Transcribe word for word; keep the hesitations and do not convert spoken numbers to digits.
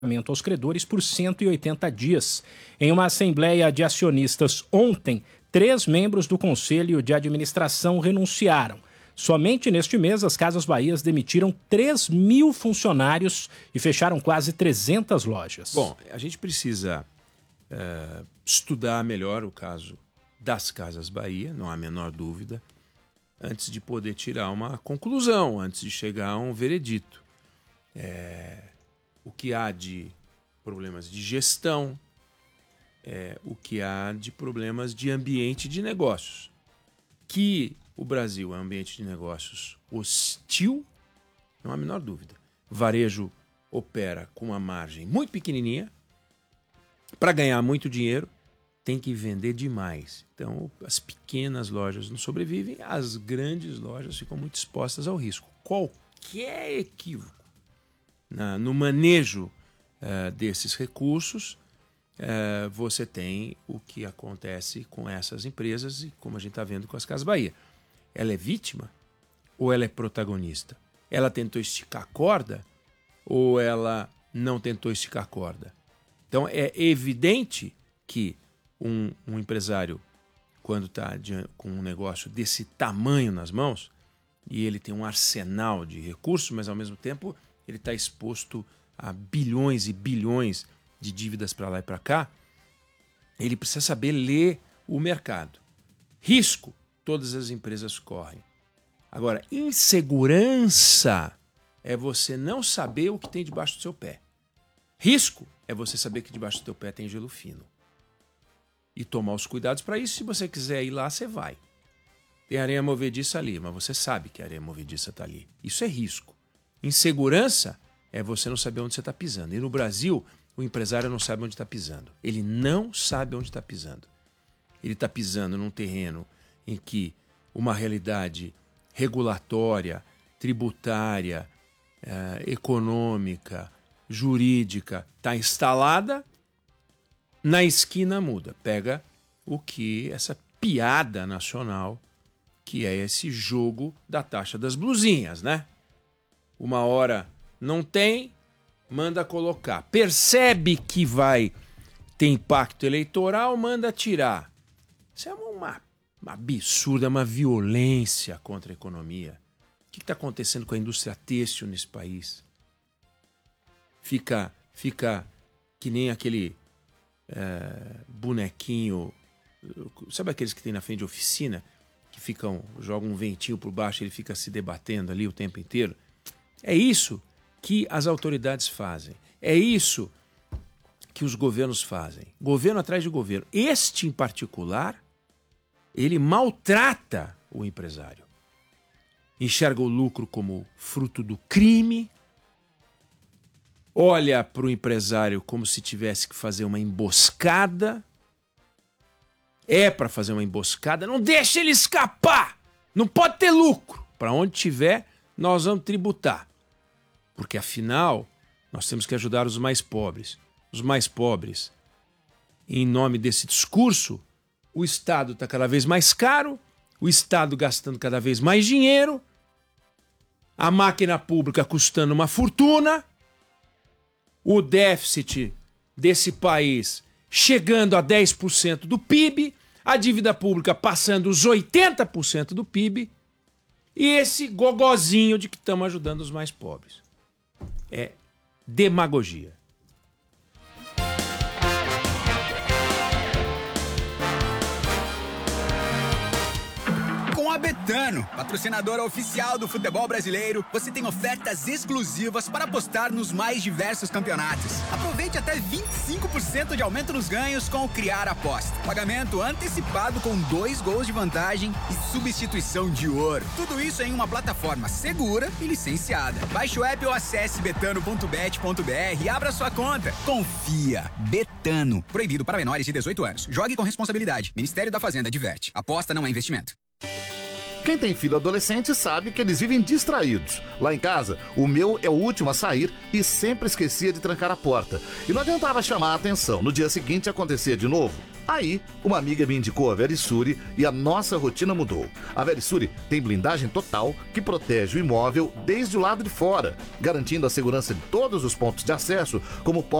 aos credores por cento e oitenta dias. Em uma assembleia de acionistas ontem, três membros do Conselho de Administração renunciaram. Somente neste mês, as Casas Bahia demitiram três mil funcionários e fecharam quase trezentas lojas. Bom, a gente precisa uh, estudar melhor o caso das Casas Bahia, não há a menor dúvida, antes de poder tirar uma conclusão, antes de chegar a um veredito. É... O que há de problemas de gestão, é, o que há de problemas de ambiente de negócios. Que o Brasil é um ambiente de negócios hostil, não há a menor dúvida. O varejo opera com uma margem muito pequenininha, para ganhar muito dinheiro, tem que vender demais. Então, as pequenas lojas não sobrevivem, as grandes lojas ficam muito expostas ao risco. Qualquer equívoco Na, no manejo uh, desses recursos, uh, você tem o que acontece com essas empresas e como a gente está vendo com as Casas Bahia. Ela é vítima ou ela é protagonista? Ela tentou esticar a corda ou ela não tentou esticar a corda? Então é evidente que um, um empresário, quando está com um negócio desse tamanho nas mãos, e ele tem um arsenal de recursos, mas ao mesmo tempo ele está exposto a bilhões e bilhões de dívidas para lá e para cá, ele precisa saber ler o mercado. Risco, todas as empresas correm. Agora, insegurança é você não saber o que tem debaixo do seu pé. Risco é você saber que debaixo do seu pé tem gelo fino. E tomar os cuidados para isso. Se você quiser ir lá, você vai. Tem areia movediça ali, mas você sabe que a areia movediça está ali. Isso é risco. Insegurança é você não saber onde você está pisando. E no Brasil, o empresário não sabe onde está pisando. Ele não sabe onde está pisando. Ele está pisando num terreno em que uma realidade regulatória, tributária, eh, econômica, jurídica está instalada, na esquina muda. Pega o que essa piada nacional, que é esse jogo da taxa das blusinhas, né? Uma hora não tem, manda colocar. Percebe que vai ter impacto eleitoral, manda tirar. Isso é uma, uma absurda, uma violência contra a economia. O que está acontecendo com a indústria têxtil nesse país? Fica, fica que nem aquele é, bonequinho, sabe aqueles que tem na frente de oficina, que ficam, jogam um ventinho por baixo e ele fica se debatendo ali o tempo inteiro? É isso que as autoridades fazem. É isso que os governos fazem. Governo atrás de governo. Este, em particular, ele maltrata o empresário. Enxerga o lucro como fruto do crime. Olha para o empresário como se tivesse que fazer uma emboscada. É para fazer uma emboscada. Não deixa ele escapar. Não pode ter lucro. Para onde tiver, nós vamos tributar. Porque, afinal, nós temos que ajudar os mais pobres. Os mais pobres, em nome desse discurso, o Estado está cada vez mais caro, o Estado gastando cada vez mais dinheiro, a máquina pública custando uma fortuna, o déficit desse país chegando a dez por cento do P I B, a dívida pública passando os oitenta por cento do P I B, e esse gogozinho de que estamos ajudando os mais pobres. É demagogia. Com a Betano, patrocinadora oficial do futebol brasileiro, você tem ofertas exclusivas para apostar nos mais diversos campeonatos. Aproveite até vinte e cinco por cento de aumento nos ganhos com o Criar Aposta. Pagamento antecipado com dois gols de vantagem e substituição de ouro. Tudo isso em uma plataforma segura e licenciada. Baixe o app ou acesse betano ponto bet ponto br e abra sua conta. Confia. Betano. Proibido para menores de dezoito anos. Jogue com responsabilidade. Ministério da Fazenda adverte. Aposta não é investimento. Quem tem filho adolescente sabe que eles vivem distraídos. Lá em casa, o meu é o último a sair e sempre esquecia de trancar a porta. E não adiantava chamar a atenção. No dia seguinte acontecia de novo. Aí, uma amiga me indicou a Verisure e a nossa rotina mudou. A Verisure tem blindagem total que protege o imóvel desde o lado de fora, garantindo a segurança de todos os pontos de acesso, como